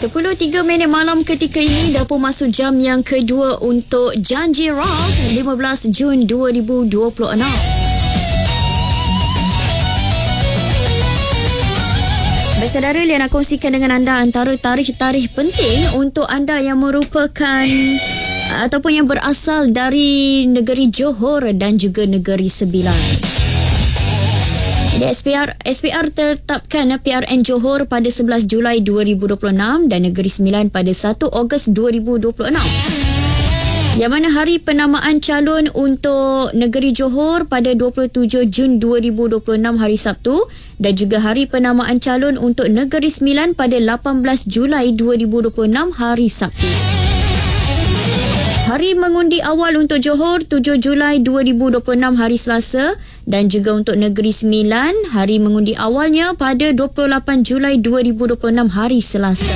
10.03 malam ketika ini dah pun masuk jam yang kedua untuk Janji Rock 15 Jun 2026. Baik saudara, Lia nak kongsikan dengan anda antara tarikh-tarikh penting untuk anda yang merupakan ataupun yang berasal dari negeri Johor dan juga negeri Sembilan. Jadi SPR tetapkan PRN Johor pada 11 Julai 2026 dan Negeri Sembilan pada 1 Ogos 2026. Yang mana hari penamaan calon untuk Negeri Johor pada 27 Jun 2026 hari Sabtu dan juga hari penamaan calon untuk Negeri Sembilan pada 18 Julai 2026 hari Sabtu. Hari mengundi awal untuk Johor 7 Julai 2026 hari Selasa dan juga untuk Negeri Sembilan hari mengundi awalnya pada 28 Julai 2026 hari Selasa.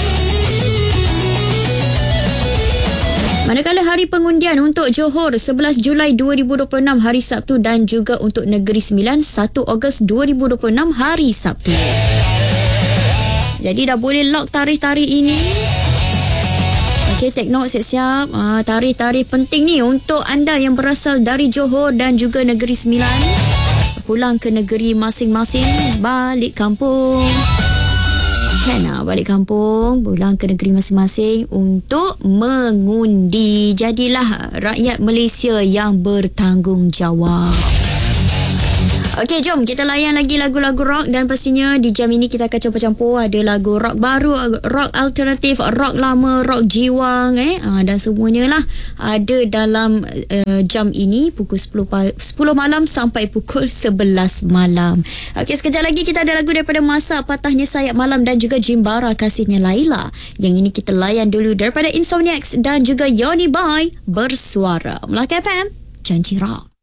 Manakala hari pengundian untuk Johor 11 Julai 2026 hari Sabtu dan juga untuk Negeri Sembilan 1 Ogos 2026 hari Sabtu. Jadi dah boleh lock tarikh-tarikh ini. Okey, take note, siap-siap. Tarikh-tarikh penting ni untuk anda yang berasal dari Johor dan juga Negeri Sembilan. Pulang ke negeri masing-masing, balik kampung. Kan, balik kampung, pulang ke negeri masing-masing untuk mengundi. Jadilah rakyat Malaysia yang bertanggungjawab. Okey, jom kita layan lagi lagu-lagu rock dan pastinya di jam ini kita akan campur-campur. Ada lagu rock baru, rock alternatif, rock lama, rock jiwang dan semuanya lah ada dalam jam ini pukul 10 malam sampai pukul 11 malam. Okey, sekejap lagi kita ada lagu daripada Masa Patahnya Sayap Malam dan juga Jimbara Kasihnya Laila. Yang ini kita layan dulu daripada Insomniacs dan juga Yoni Boy Bersuara. Melaka FM, Janji Rock.